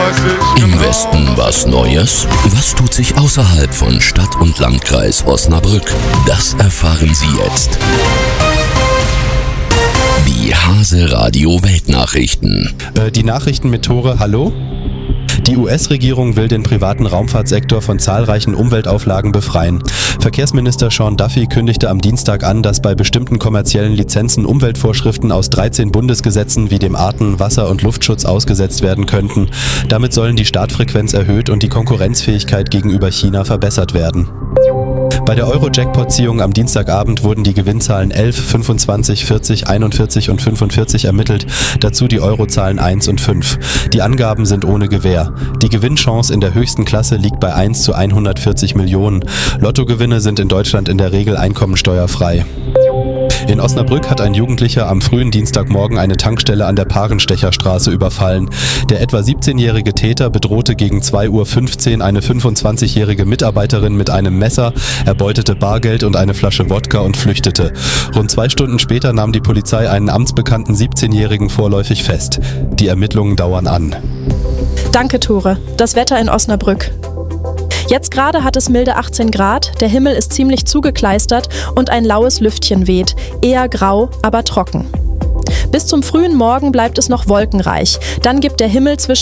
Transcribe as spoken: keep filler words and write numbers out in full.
Im Westen was Neues? Was tut sich außerhalb von Stadt und Landkreis Osnabrück? Das erfahren Sie jetzt. Die Hase Radio Weltnachrichten. Äh, die Nachrichten mit Tore, hallo? Die U S-Regierung will den privaten Raumfahrtsektor von zahlreichen Umweltauflagen befreien. Verkehrsminister Sean Duffy kündigte am Dienstag an, dass bei bestimmten kommerziellen Lizenzen Umweltvorschriften aus dreizehn Bundesgesetzen wie dem Arten-, Wasser- und Luftschutz ausgesetzt werden könnten. Damit sollen die Startfrequenz erhöht und die Konkurrenzfähigkeit gegenüber China verbessert werden. Bei der Euro-Jackpot-Ziehung am Dienstagabend wurden die Gewinnzahlen elf, fünfundzwanzig, vierzig, einundvierzig und fünfundvierzig ermittelt, dazu die Eurozahlen eins und fünf. Die Angaben sind ohne Gewähr. Die Gewinnchance in der höchsten Klasse liegt bei eins zu hundertvierzig Millionen. Lottogewinne sind in Deutschland in der Regel einkommensteuerfrei. In Osnabrück hat ein Jugendlicher am frühen Dienstagmorgen eine Tankstelle an der Parenstecherstraße überfallen. Der etwa siebzehnjährige Täter bedrohte gegen zwei Uhr fünfzehn eine fünfundzwanzigjährige Mitarbeiterin mit einem Messer, erbeutete Bargeld und eine Flasche Wodka und flüchtete. Rund zwei Stunden später nahm die Polizei einen amtsbekannten siebzehnjährigen vorläufig fest. Die Ermittlungen dauern an. Danke, Tore. Das Wetter in Osnabrück. Jetzt gerade hat es milde achtzehn Grad, der Himmel ist ziemlich zugekleistert und ein laues Lüftchen weht, eher grau, aber trocken. Bis zum frühen Morgen bleibt es noch wolkenreich, dann gibt der Himmel zwischen